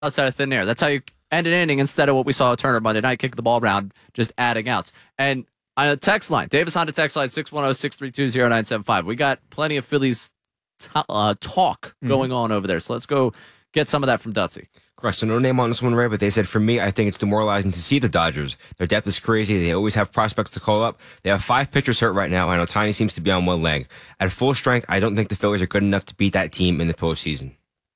outside of thin air. That's how you end an inning instead of what we saw at Turner Monday night, kick the ball around, just adding outs. And on a text line, Davis Honda text line 610-632-0975. We got plenty of Phillies talk going on over there. So let's go get some of that from Dutsy. Correct. So no name on this one, Ray, but they said, for me, I think it's demoralizing to see the Dodgers. Their depth is crazy. They always have prospects to call up. They have 5 pitchers hurt right now, and Ohtani seems to be on one leg. At full strength, I don't think the Phillies are good enough to beat that team in the postseason.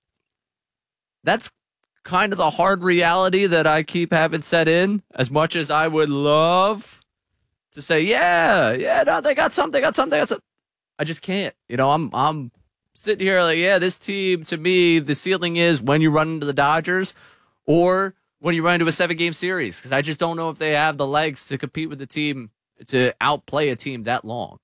That's kind of the hard reality that I keep having set in, as much as I would love to say, no, they got something. I just can't. I'm sitting here like, this team, to me, the ceiling is when you run into the Dodgers or when you run into a 7-game series, because I just don't know if they have the legs to compete with the team, to outplay a team that long.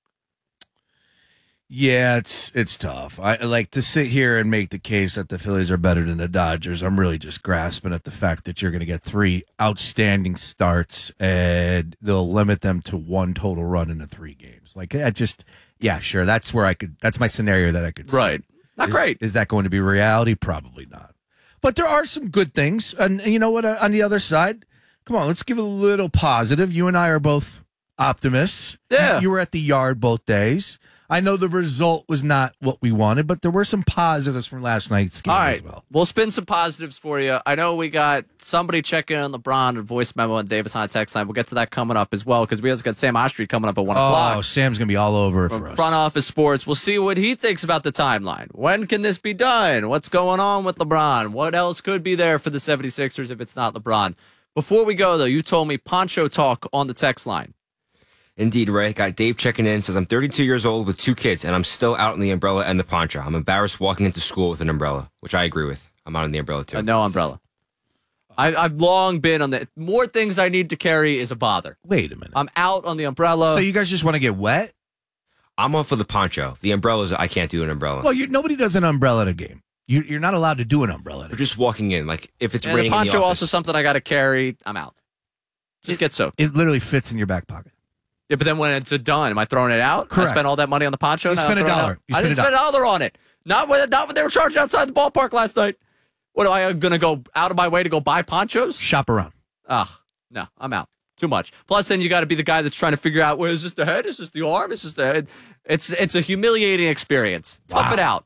Yeah, it's tough. I like to sit here and make the case that the Phillies are better than the Dodgers. I'm really just grasping at the fact that you're going to get 3 outstanding starts and they'll limit them to 1 total run in the 3 games. Like, sure. That's where that's my scenario that I could see. Right. Not great. Is that going to be reality? Probably not. But there are some good things. And you know what? On the other side, come on, let's give it a little positive. You and I are both optimists. Yeah. You were at the Yard both days. I know the result was not what we wanted, but there were some positives from last night's game as well. We'll spin some positives for you. I know we got somebody checking on LeBron, a voice memo on Davis on text line. We'll get to that coming up as well, because we also got Sam Ostreet coming up at 1 o'clock. Oh, Sam's going to be all over it for us. Front Office Sports. We'll see what he thinks about the timeline. When can this be done? What's going on with LeBron? What else could be there for the 76ers if it's not LeBron? Before we go, though, you told me poncho talk on the text line. Indeed, Ray. Got Dave checking in. Says, I'm 32 years old with 2 kids, and I'm still out in the umbrella and the poncho. I'm embarrassed walking into school with an umbrella, which I agree with. I'm out in the umbrella, too. No umbrella. I've long been on the... More things I need to carry is a bother. Wait a minute. I'm out on the umbrella. So you guys just want to get wet? I'm on for the poncho. The umbrellas, I can't do an umbrella. Well, nobody does an umbrella at a game. You're not allowed to do an umbrella. We're just walking in. Like, if it's and raining the in the poncho office. also something I got to carry. I'm out. Just get soaked. It literally fits in your back pocket. Yeah, but then when it's done, am I throwing it out? Correct. I spent all that money on the poncho. You spent $1. I didn't spend $1 on it. Not when they were charging outside the ballpark last night. What, am I going to go out of my way to go buy ponchos? Shop around. No, I'm out. Too much. Plus, then you got to be the guy that's trying to figure out, is this the head? Is this the arm? Is this the head? It's a humiliating experience. Tough it out.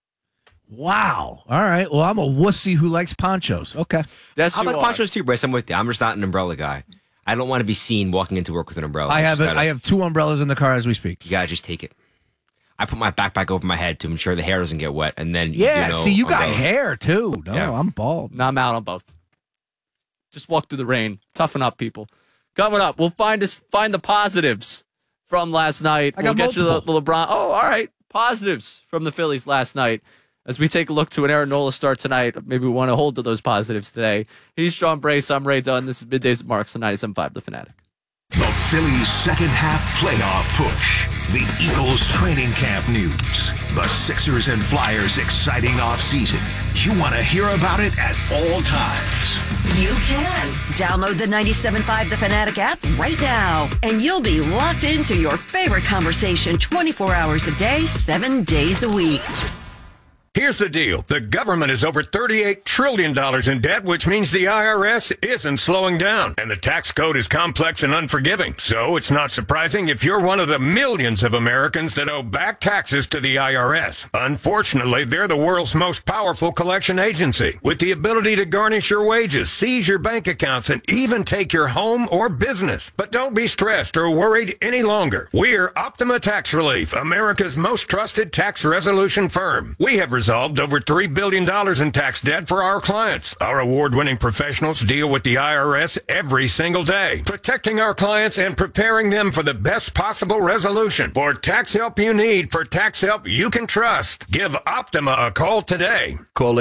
Wow. All right. Well, I'm a wussy who likes ponchos. Okay. I like ponchos too, Bryce. I'm with you. I'm just not an umbrella guy. I don't want to be seen walking into work with an umbrella. I have 2 umbrellas in the car as we speak. You gotta just take it. I put my backpack over my head to ensure the hair doesn't get wet, and then you got hair too. No, yeah. I'm bald. No, I'm out on both. Just walk through the rain. Toughen up, people. Coming up, we'll find the positives from last night. We'll get you the LeBron. Oh, all right. Positives from the Phillies last night. As we take a look to an Aaron Nola start tonight, maybe we want to hold to those positives today. He's Sean Brace. I'm Ray Dunn. This is Middays with Marks on 97.5 The Fanatic. The Phillies' second half playoff push. The Eagles training camp news. The Sixers and Flyers' exciting offseason. You want to hear about it at all times. You can. Download the 97.5 The Fanatic app right now, and you'll be locked into your favorite conversation 24 hours a day, 7 days a week. Here's the deal. The government is over $38 trillion in debt, which means the IRS isn't slowing down. And the tax code is complex and unforgiving. So it's not surprising if you're one of the millions of Americans that owe back taxes to the IRS. Unfortunately, they're the world's most powerful collection agency, with the ability to garnish your wages, seize your bank accounts, and even take your home or business. But don't be stressed or worried any longer. We're Optima Tax Relief, America's most trusted tax resolution firm. We have resolved over $3 billion in tax debt for our clients. Our award-winning professionals deal with the IRS every single day, protecting our clients and preparing them for the best possible resolution. For tax help you need, for tax help you can trust, give Optima a call today. Call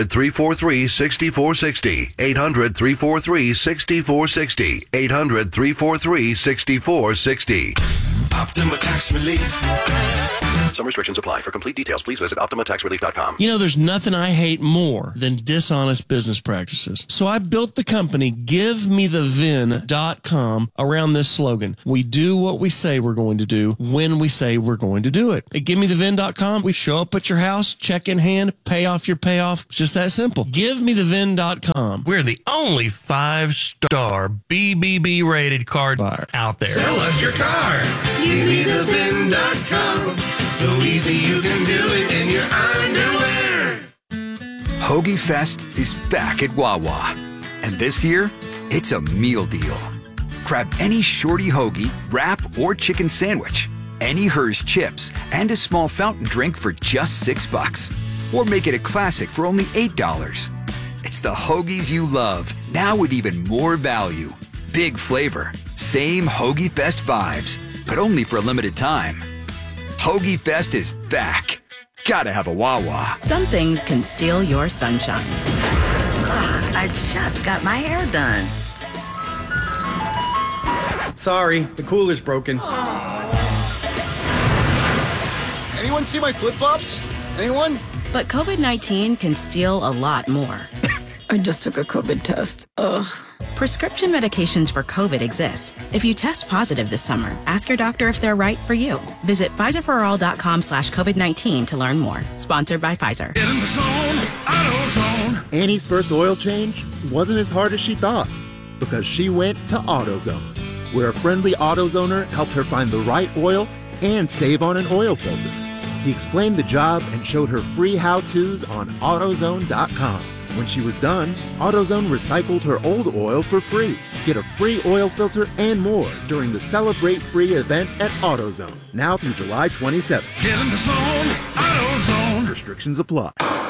800-343-6460. 800-343-6460. 800-343-6460. Optima Tax Relief. Some restrictions apply. For complete details, please visit OptimaTaxRelief.com. You know, there's nothing I hate more than dishonest business practices. So I built the company GiveMeTheVin.com around this slogan. We do what we say we're going to do when we say we're going to do it. At GiveMeTheVin.com, we show up at your house, check in hand, pay off your payoff. It's just that simple. GiveMeTheVin.com. We're the only 5-star BBB rated card buyer out there. Sell us your car. GiveMeTheVin.com. So easy you can do it in your underwear. Hoagie Fest is back at Wawa. And this year, it's a meal deal. Grab any shorty hoagie, wrap, or chicken sandwich, any Hers chips, and a small fountain drink for just $6. Or make it a classic for only $8. It's the hoagies you love, now with even more value. Big flavor, same Hoagie Fest vibes, but only for a limited time. Hoagie Fest is back. Gotta have a Wawa. Some things can steal your sunshine. Ugh, I just got my hair done. Sorry, the cooler's broken. Anyone see my flip-flops? Anyone? But COVID-19 can steal a lot more. I just took a COVID test. Ugh. Prescription medications for COVID exist. If you test positive this summer, ask your doctor if they're right for you. Visit PfizerForAll.com/COVID-19 to learn more. Sponsored by Pfizer. Get in the zone, AutoZone. Annie's first oil change wasn't as hard as she thought because she went to AutoZone, where a friendly AutoZoner helped her find the right oil and save on an oil filter. He explained the job and showed her free how-tos on AutoZone.com. When she was done, AutoZone recycled her old oil for free. Get a free oil filter and more during the Celebrate Free event at AutoZone, now through July 27th. Get in the zone, AutoZone. Restrictions apply.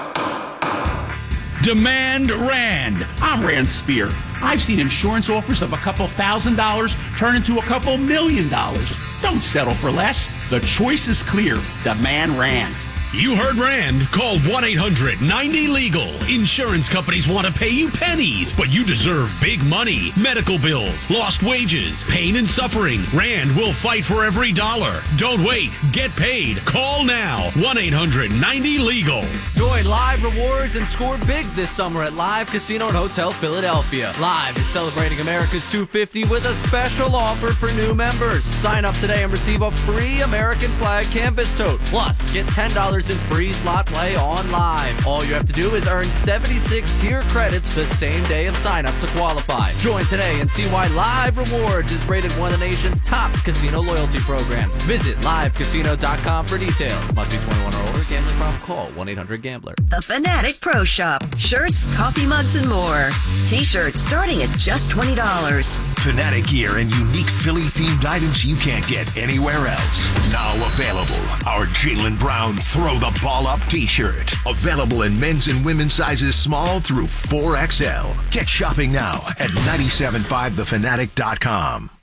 Demand Rand. I'm Rand Spear. I've seen insurance offers of a couple $1,000 turn into a couple $1 million. Don't settle for less. The choice is clear. Demand Rand. You heard Rand. Call 1-800-90-LEGAL. Insurance companies want to pay you pennies, but you deserve big money. Medical bills, lost wages, pain and suffering. Rand will fight for every dollar. Don't wait. Get paid. Call now. 1-800-90-LEGAL. Join Live Rewards and score big this summer at Live Casino and Hotel Philadelphia. Live is celebrating America's 250 with a special offer for new members. Sign up today and receive a free American flag canvas tote. Plus, get $10 in free slot play on Live. All you have to do is earn 76 tier credits the same day of sign up to qualify. Join today and see why Live Rewards is rated one of the nation's top casino loyalty programs. Visit livecasino.com for details. Must be 21 or older. Gambling problem? Call 1-800-GAMBLER. The Fanatic Pro Shop. Shirts, coffee mugs, and more. T-shirts starting at just $20. Fanatic gear and unique Philly-themed items you can't get anywhere else. Now available. Our Jaylen Brown Throw the Ball Up t-shirt. Available in men's and women's sizes small through 4XL. Get shopping now at 975thefanatic.com.